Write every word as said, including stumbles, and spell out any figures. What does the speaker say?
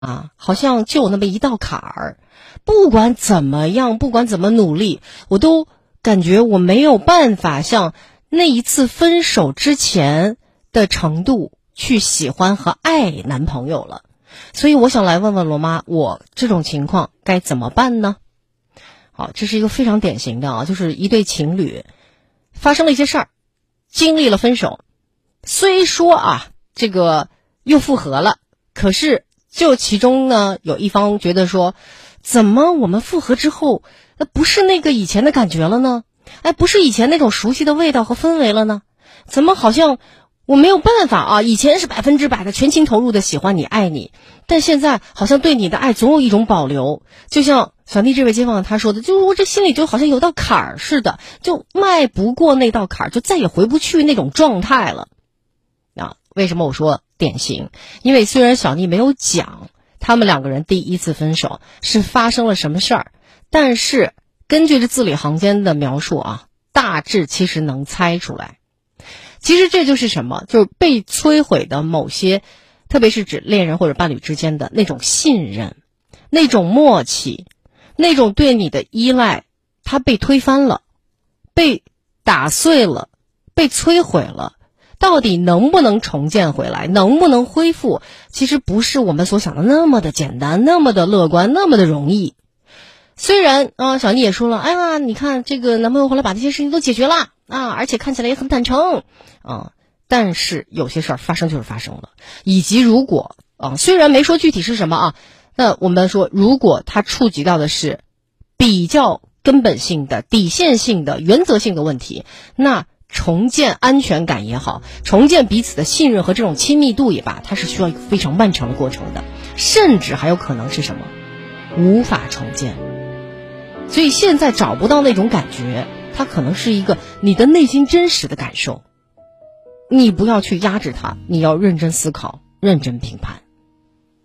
啊，好像就有那么一道坎儿，不管怎么样，不管怎么努力，我都感觉我没有办法像那一次分手之前的程度去喜欢和爱男朋友了。所以我想来问问罗妈，我这种情况该怎么办呢？好，这是一个非常典型的啊，就是一对情侣发生了一些事儿，经历了分手，虽说啊这个又复合了，可是就其中呢有一方觉得说，怎么我们复合之后那不是那个以前的感觉了呢？哎，不是以前那种熟悉的味道和氛围了呢？怎么好像我没有办法啊，以前是百分之百的全情投入的喜欢你爱你，但现在好像对你的爱总有一种保留。就像小妮这位街坊他说的，就是我这心里就好像有道坎儿似的，就迈不过那道坎儿，就再也回不去那种状态了。啊，为什么我说典型？因为虽然小妮没有讲他们两个人第一次分手是发生了什么事儿，但是根据这字里行间的描述啊，大致其实能猜出来。其实这就是什么？就是被摧毁的某些，特别是指恋人或者伴侣之间的那种信任，那种默契，那种对你的依赖，它被推翻了，被打碎了，被摧毁了。到底能不能重建回来，能不能恢复，其实不是我们所想的那么的简单，那么的乐观，那么的容易。虽然啊，小妮也说了，哎呀，你看这个男朋友后来把这些事情都解决了啊，而且看起来也很坦诚啊，但是有些事儿发生就是发生了，以及如果啊，虽然没说具体是什么啊，那我们说，如果他触及到的是比较根本性的、底线性的、原则性的问题，那重建安全感也好，重建彼此的信任和这种亲密度也罢，它是需要一个非常漫长的过程的，甚至还有可能是什么，无法重建。所以现在找不到那种感觉，它可能是一个你的内心真实的感受，你不要去压制它，你要认真思考，认真评判。